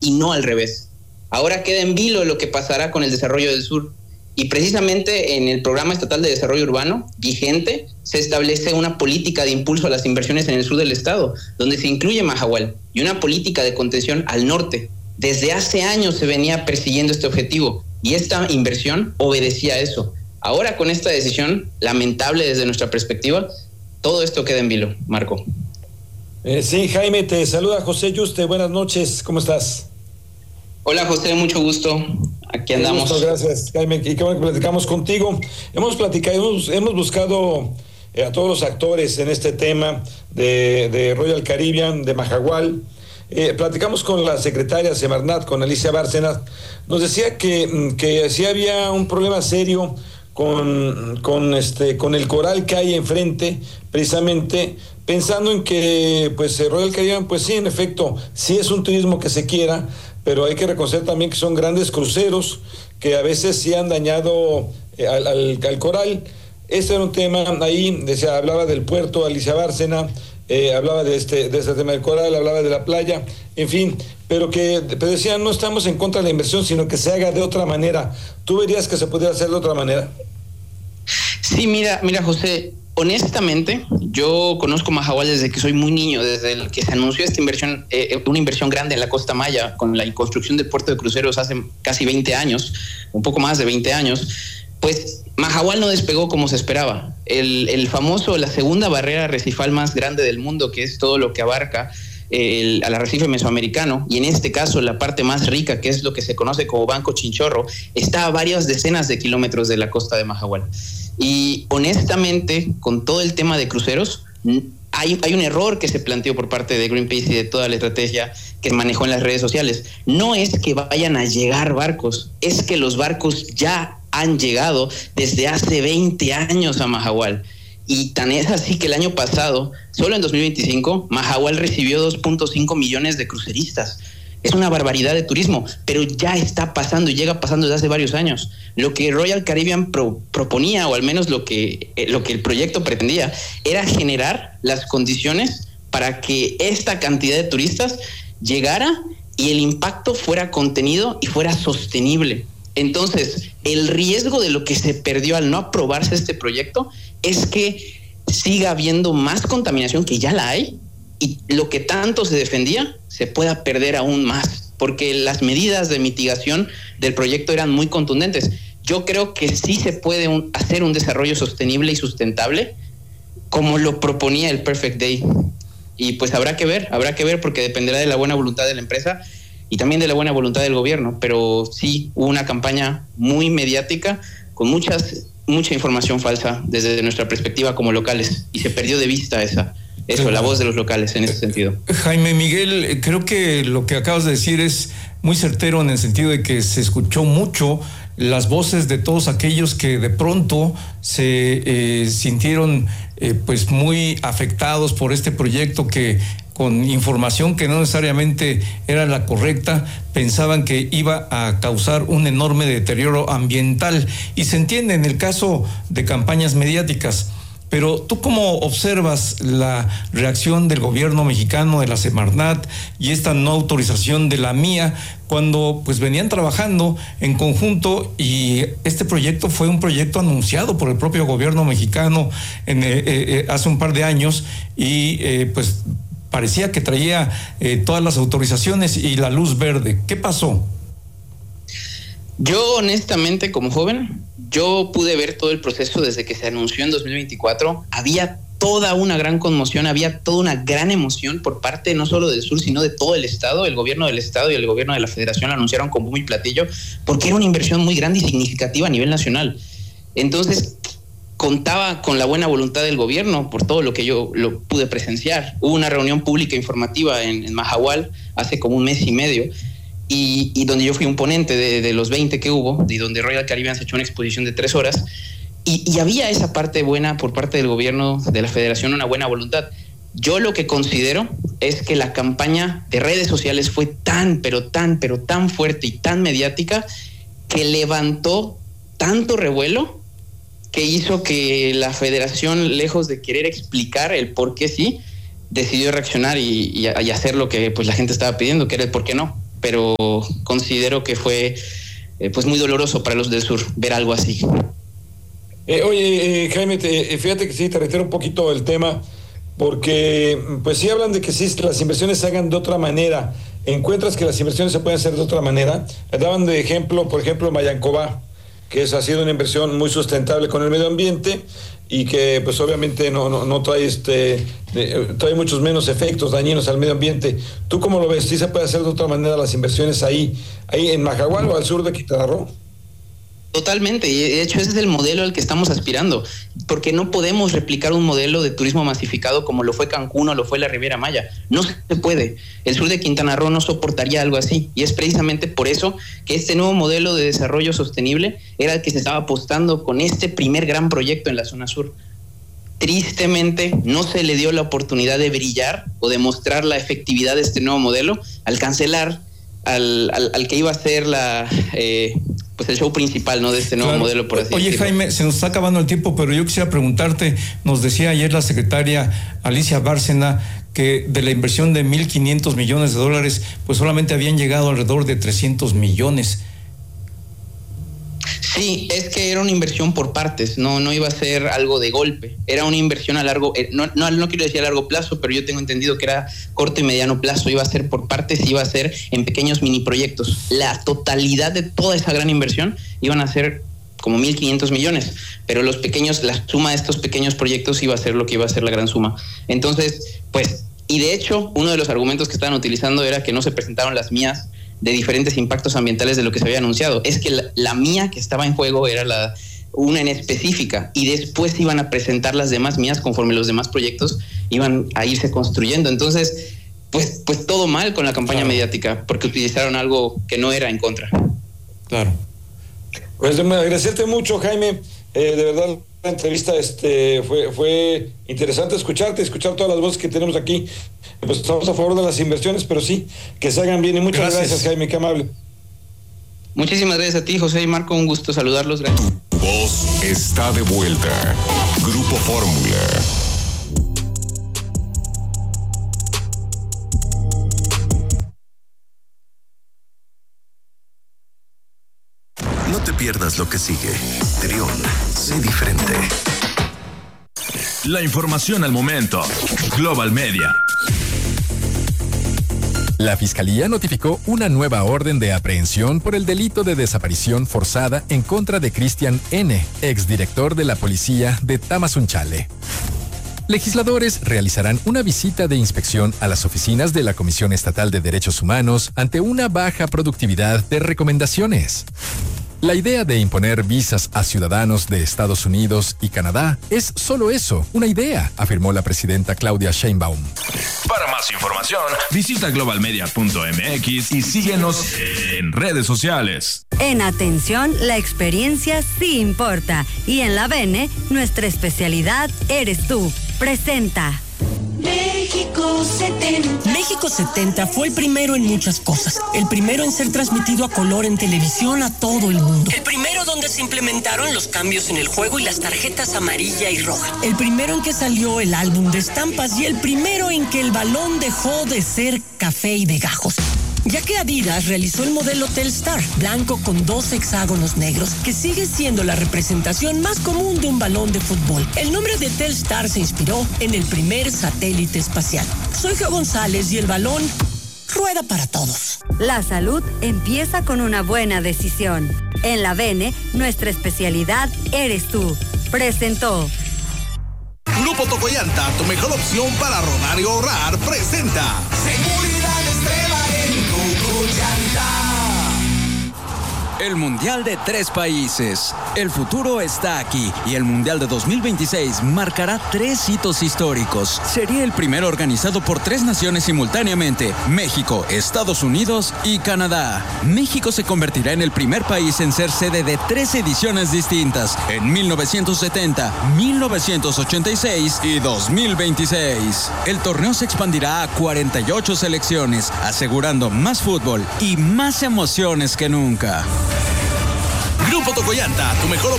y no al revés. Ahora queda en vilo lo que pasará con el desarrollo del sur. Y precisamente en el Programa Estatal de Desarrollo Urbano vigente se establece una política de impulso a las inversiones en el sur del estado, donde se incluye Mahahual, y una política de contención al norte. Desde hace años se venía persiguiendo este objetivo y esta inversión obedecía a eso. Ahora con esta decisión, lamentable desde nuestra perspectiva, todo esto queda en vilo, Marco. Sí, Jaime, te saluda José Yuste, buenas noches, ¿cómo estás? Hola José, mucho gusto, aquí andamos. Muchas gracias, Jaime, y qué bueno que platicamos contigo. Hemos buscado a todos los actores en este tema de Royal Caribbean, de Mahahual. Platicamos con la secretaria Semarnat, con Alicia Bárcenas. Nos decía que sí había un problema serio con el coral que hay enfrente, precisamente pensando en que pues Royal Caribbean, pues sí, en efecto, sí es un turismo que se quiera, pero hay que reconocer también que son grandes cruceros que a veces sí han dañado al coral. Este era un tema ahí, hablaba del puerto, Alicia Bárcena, hablaba de este tema del coral, hablaba de la playa, en fin, pero decían, no estamos en contra de la inversión, sino que se haga de otra manera. ¿Tú verías que se pudiera hacer de otra manera? Sí, mira José, honestamente, yo conozco Mahahual desde que soy muy niño, desde el que se anunció esta inversión, una inversión grande en la Costa Maya, con la construcción del puerto de cruceros hace casi 20 años, un poco más de 20 años, pues Mahahual no despegó como se esperaba. El famoso, la segunda barrera arrecifal más grande del mundo, que es todo lo que abarca al arrecife mesoamericano, y en este caso la parte más rica, que es lo que se conoce como Banco Chinchorro, está a varias decenas de kilómetros de la costa de Mahahual. Y honestamente, con todo el tema de cruceros, hay un error que se planteó por parte de Greenpeace y de toda la estrategia que manejó en las redes sociales. No es que vayan a llegar barcos, es que los barcos ya han llegado desde hace 20 años a Mahahual. Y tan es así que el año pasado, solo en 2025, Mahahual recibió 2.5 millones de cruceristas. Es una barbaridad de turismo, pero ya está pasando y llega pasando desde hace varios años. Lo que Royal Caribbean proponía, o al menos lo que el proyecto pretendía, era generar las condiciones para que esta cantidad de turistas llegara y el impacto fuera contenido y fuera sostenible. Entonces, el riesgo de lo que se perdió al no aprobarse este proyecto es que siga habiendo más contaminación, que ya la hay, y lo que tanto se defendía se pueda perder aún más, porque las medidas de mitigación del proyecto eran muy contundentes. Yo creo que sí se puede hacer un desarrollo sostenible y sustentable, como lo proponía el Perfect Day. Y pues habrá que ver, porque dependerá de la buena voluntad de la empresa y también de la buena voluntad del gobierno. Pero sí hubo una campaña muy mediática, con mucha información falsa desde nuestra perspectiva como locales, y se perdió de vista la voz de los locales en ese sentido. Jaime Miguel, creo que lo que acabas de decir es muy certero, en el sentido de que se escuchó mucho las voces de todos aquellos que de pronto se sintieron pues muy afectados por este proyecto, que con información que no necesariamente era la correcta, pensaban que iba a causar un enorme deterioro ambiental, y se entiende en el caso de campañas mediáticas. Pero ¿tú cómo observas la reacción del gobierno mexicano, de la Semarnat, y esta no autorización de la MIA, cuando pues venían trabajando en conjunto, y este proyecto fue un proyecto anunciado por el propio gobierno mexicano hace un par de años, y pues parecía que traía todas las autorizaciones y la luz verde? ¿Qué pasó? Yo honestamente, como joven, yo pude ver todo el proceso desde que se anunció en 2024. Había toda una gran conmoción, había toda una gran emoción por parte no solo del sur, sino de todo el estado. El gobierno del estado y el gobierno de la federación lo anunciaron con bombo y platillo, porque era una inversión muy grande y significativa a nivel nacional. Entonces, contaba con la buena voluntad del gobierno, por todo lo que yo lo pude presenciar. Hubo una reunión pública informativa en Mahahual hace como un mes y medio, y donde yo fui un ponente de los 20 que hubo, y donde Royal Caribbean se echó una exposición de 3 horas, y había esa parte buena por parte del gobierno de la federación, una buena voluntad. Yo lo que considero es que la campaña de redes sociales fue tan fuerte y tan mediática, que levantó tanto revuelo, que hizo que la federación, lejos de querer explicar el por qué sí, decidió reaccionar y hacer lo que pues la gente estaba pidiendo, que era el por qué no. pero considero que fue pues muy doloroso para los del sur ver algo así. Oye, Jaime, fíjate que sí, te reitero un poquito el tema, porque pues sí hablan de que sí, las inversiones se hagan de otra manera. ¿Encuentras que las inversiones se pueden hacer de otra manera? Daban de ejemplo, por ejemplo, Mayancobá, que ha sido una inversión muy sustentable con el medio ambiente y que pues obviamente no trae trae muchos menos efectos dañinos al medio ambiente. ¿Tú cómo lo ves? ¿Sí se puede hacer de otra manera las inversiones ahí en Majagual o al sur de Quintana Roo? Totalmente, y de hecho ese es el modelo al que estamos aspirando, porque no podemos replicar un modelo de turismo masificado como lo fue Cancún o lo fue la Riviera Maya. No se puede. El sur de Quintana Roo no soportaría algo así, y es precisamente por eso que este nuevo modelo de desarrollo sostenible era el que se estaba apostando con este primer gran proyecto en la zona sur. Tristemente no se le dio la oportunidad de brillar o de mostrar la efectividad de este nuevo modelo al cancelar al que iba a ser pues el show principal, ¿no?, de este nuevo modelo, por así decirlo. Oye, Jaime, se nos está acabando el tiempo, pero yo quisiera preguntarte, nos decía ayer la secretaria Alicia Bárcena que de la inversión de $1,500 millones, pues solamente habían llegado alrededor de 300 millones. Sí, es que era una inversión por partes, no iba a ser algo de golpe, era una inversión a largo, no quiero decir a largo plazo, pero yo tengo entendido que era corto y mediano plazo, iba a ser por partes, iba a ser en pequeños mini proyectos. La totalidad de toda esa gran inversión iban a ser como 1,500 millones, pero la suma de estos pequeños proyectos iba a ser lo que iba a ser la gran suma. Entonces, pues, y de hecho, uno de los argumentos que estaban utilizando era que no se presentaron las mías de diferentes impactos ambientales de lo que se había anunciado. Es que la mía que estaba en juego era una en específica, y después iban a presentar las demás mías conforme los demás proyectos iban a irse construyendo. Entonces, pues todo mal con la campaña mediática, porque utilizaron algo que no era en contra. Claro. Pues agradecerte mucho, Jaime, de verdad. La entrevista fue interesante escuchar todas las voces que tenemos aquí. Pues estamos a favor de las inversiones, pero sí, que se hagan bien, y muchas gracias Jaime, qué amable. Muchísimas gracias a ti, José y Marco, un gusto saludarlos. Gracias. Tu voz está de vuelta. Grupo Fórmula. No te pierdas lo que sigue. Trión, sé diferente. La información al momento. Global Media. La Fiscalía notificó una nueva orden de aprehensión por el delito de desaparición forzada en contra de Cristian N., exdirector de la policía de Tamazunchale. Legisladores realizarán una visita de inspección a las oficinas de la Comisión Estatal de Derechos Humanos ante una baja productividad de recomendaciones. La idea de imponer visas a ciudadanos de Estados Unidos y Canadá es solo eso, una idea, afirmó la presidenta Claudia Sheinbaum. Para más información, visita globalmedia.mx y síguenos en redes sociales. En Atención, la experiencia sí importa. Y en la Bene, nuestra especialidad eres tú. Presenta. México 70. México 70 fue el primero en muchas cosas. El primero en ser transmitido a color en televisión a todo el mundo. El primero donde se implementaron los cambios en el juego y las tarjetas amarilla y roja. El primero en que salió el álbum de estampas y el primero en que el balón dejó de ser café y de gajos. Ya que Adidas realizó el modelo Telstar, blanco con 2 hexágonos negros, que sigue siendo la representación más común de un balón de fútbol. El nombre de Telstar se inspiró en el primer satélite espacial. Soy Geo González y el balón rueda para todos. La salud empieza con una buena decisión. En la Bene, nuestra especialidad eres tú. Presentó. Grupo Tocoyanta, tu mejor opción para rodar y ahorrar, presenta Seguridad Extrema en Tocoyanta. El Mundial de 3 países. El futuro está aquí y el Mundial de 2026 marcará 3 hitos históricos. Sería el primero organizado por 3 naciones simultáneamente: México, Estados Unidos y Canadá. México se convertirá en el primer país en ser sede de 3 ediciones distintas: en 1970, 1986 y 2026. El torneo se expandirá a 48 selecciones, asegurando más fútbol y más emociones que nunca. Grupo Tocoyanta, tu mejor